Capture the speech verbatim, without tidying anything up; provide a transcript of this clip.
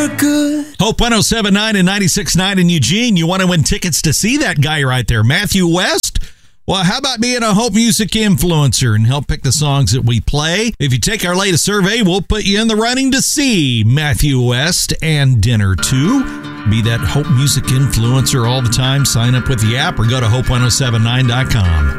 Good. Hope one oh seven point nine and ninety-six point nine in Eugene. You want to win tickets to see that guy right there, Matthew West? Well, how about being a Hope Music influencer and help pick the songs that we play? If you take our latest survey, we'll put you in the running to see Matthew West and Dinner too. Be that Hope Music influencer all the time. Sign up with the app or go to hope one oh seven nine dot com.